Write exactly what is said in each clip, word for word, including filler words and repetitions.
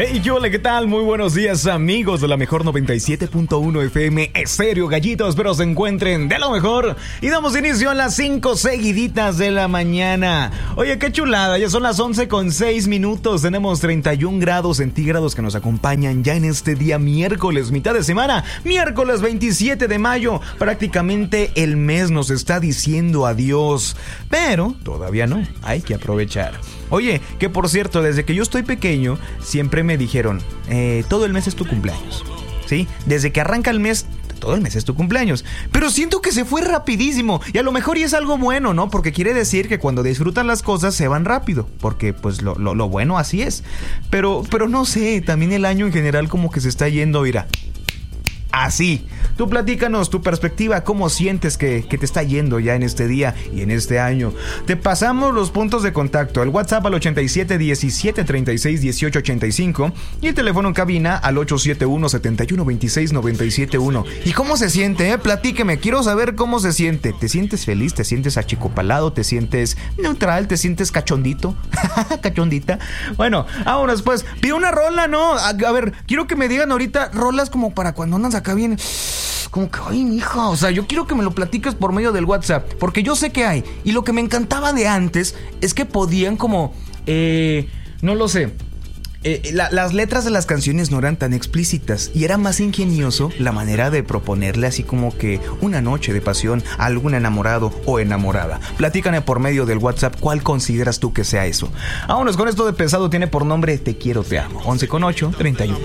Hey, yo, ¿qué tal? Muy buenos días, amigos de la mejor noventa y siete punto uno F M Estéreo Gallito. Espero se encuentren de lo mejor. Y damos inicio a las cinco seguiditas de la mañana. Oye, qué chulada, ya son las once con seis minutos. Tenemos treinta y un grados centígrados que nos acompañan ya en este día miércoles, mitad de semana. Miércoles veintisiete de mayo. Prácticamente el mes nos está diciendo adiós. Pero todavía no, hay que aprovechar. Oye, que por cierto, desde que yo estoy pequeño, siempre me dijeron, eh, todo el mes es tu cumpleaños, ¿sí? Desde que arranca el mes, todo el mes es tu cumpleaños. Pero siento que se fue rapidísimo. Y a lo mejor y es algo bueno, ¿no? Porque quiere decir que cuando disfrutan las cosas se van rápido. Porque pues lo, lo, lo bueno así es. Pero, pero no sé, también el año en general como que se está yendo, mira, así. Tú platícanos tu perspectiva, cómo sientes que, que te está yendo ya en este día y en este año. Te pasamos los puntos de contacto, el WhatsApp al ochenta y siete diecisiete treinta y seis dieciocho ochenta y cinco y el teléfono en cabina al ocho siete uno siete uno dos seis nueve siete uno. ¿Y cómo se siente? Eh? Platíqueme, quiero saber cómo se siente. ¿Te sientes feliz? ¿Te sientes achicopalado? ¿Te sientes neutral? ¿Te sientes cachondito? ¿Cachondita? Bueno, vámonos pues. Pide una rola, ¿no? A, a ver, quiero que me digan ahorita rolas como para cuando andas acá bien... Como que, ay, mija, o sea, yo quiero que me lo platiques por medio del WhatsApp, porque yo sé que hay. Y lo que me encantaba de antes es que podían como, eh, no lo sé, eh, la, las letras de las canciones no eran tan explícitas y era más ingenioso la manera de proponerle así como que una noche de pasión a algún enamorado o enamorada. Platícame por medio del WhatsApp cuál consideras tú que sea eso. Vámonos con esto de pesado, tiene por nombre Te Quiero, Te Amo. once con ocho, treinta y uno.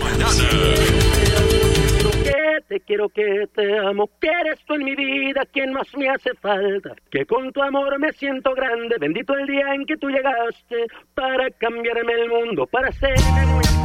Te quiero, que te amo, que eres tú en mi vida quien más me hace falta, que con tu amor me siento grande, bendito el día en que tú llegaste para cambiarme el mundo, para hacerme muy...